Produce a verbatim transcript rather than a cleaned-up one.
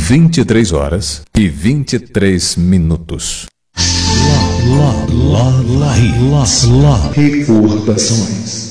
vinte e três horas e vinte e três minutos. Lá, lá, lá, lá, lá, lá. Recordações.